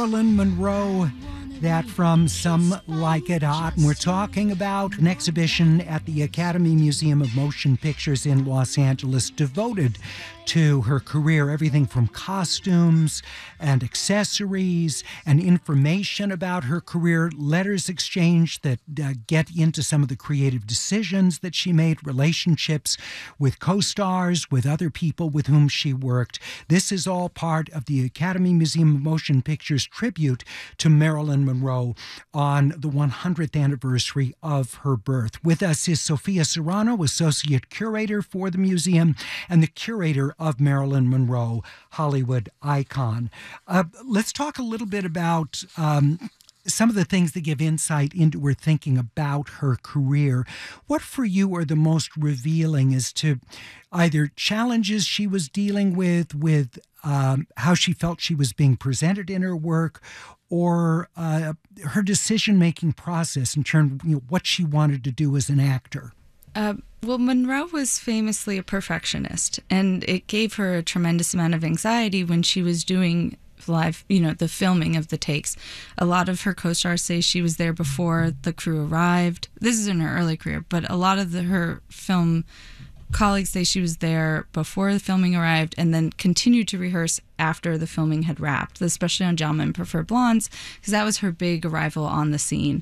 Marilyn Monroe, that from Some Like It Hot. And we're talking about an exhibition at the Academy Museum of Motion Pictures in Los Angeles devoted to her career, everything from costumes and accessories and information about her career, letters exchanged that get into some of the creative decisions that she made, relationships with co-stars, with other people with whom she worked. This is all part of the Academy Museum of Motion Pictures tribute to Marilyn Monroe on the 100th anniversary of her birth. With us is Sophia Serrano, Associate Curator for the museum and the curator of Marilyn Monroe, Hollywood icon. Let's talk a little bit about some of the things that give insight into her thinking about her career. What for you are the most revealing as to either challenges she was dealing with how she felt she was being presented in her work, or her decision-making process in terms of what she wanted to do as an actor? Well, Monroe was famously a perfectionist, and it gave her a tremendous amount of anxiety when she was doing live, the filming of the takes. A lot of her co-stars say she was there before the crew arrived. This is in her early career, but a lot of her film colleagues say she was there before the filming arrived and then continued to rehearse after the filming had wrapped, especially on Gentlemen Prefer Blondes, because that was her big arrival on the scene.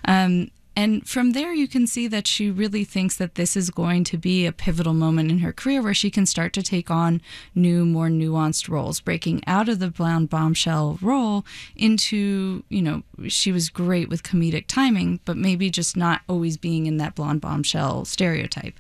And from there, you can see that she really thinks that this is going to be a pivotal moment in her career where she can start to take on new, more nuanced roles, breaking out of the blonde bombshell role into, she was great with comedic timing, but maybe just not always being in that blonde bombshell stereotype.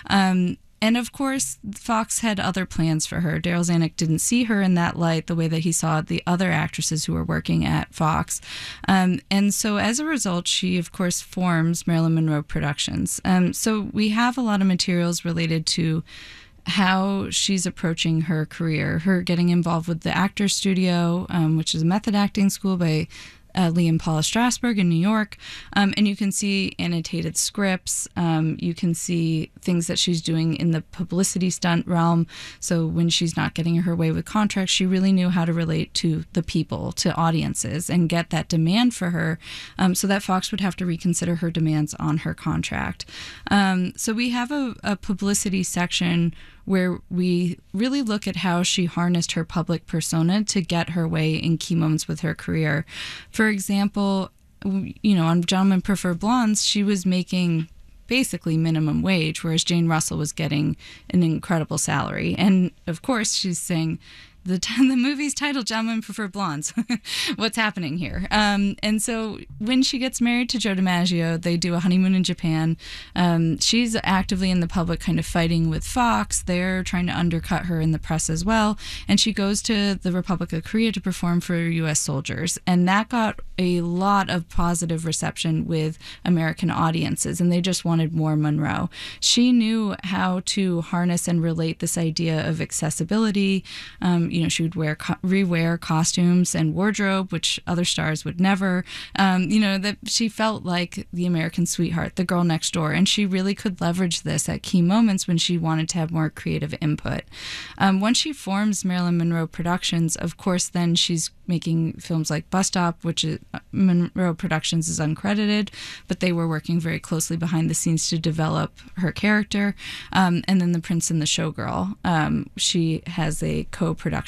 And of course, Fox had other plans for her. Darryl Zanuck didn't see her in that light the way that he saw the other actresses who were working at Fox. And so as a result, she, of course, forms Marilyn Monroe Productions. So we have a lot of materials related to how she's approaching her career, her getting involved with the Actors Studio, which is a method acting school by Lee and Paula Strasberg in New York. And you can see annotated scripts. You can see things that she's doing in the publicity stunt realm. So when she's not getting her way with contracts, she really knew how to relate to the people, to audiences, and get that demand for her, so that Fox would have to reconsider her demands on her contract. So we have a publicity section where we really look at how she harnessed her public persona to get her way in key moments with her career. For example, on Gentlemen Prefer Blondes, she was making basically minimum wage, whereas Jane Russell was getting an incredible salary. And of course, she's saying, the movie's titled Gentlemen Prefer Blondes. What's happening here? And so when she gets married to Joe DiMaggio, they do a honeymoon in Japan. She's actively in the public kind of fighting with Fox. They're trying to undercut her in the press as well. And she goes to the Republic of Korea to perform for U.S. soldiers. And that got a lot of positive reception with American audiences, and they just wanted more Monroe. She knew how to harness and relate this idea of accessibility. She would rewear costumes and wardrobe, which other stars would never. That she felt like the American sweetheart, the girl next door, and she really could leverage this at key moments when she wanted to have more creative input. Once she forms Marilyn Monroe Productions, of course, then she's making films like Bus Stop, which is, Monroe Productions is uncredited, but they were working very closely behind the scenes to develop her character. And then The Prince and the Showgirl. She has a co-production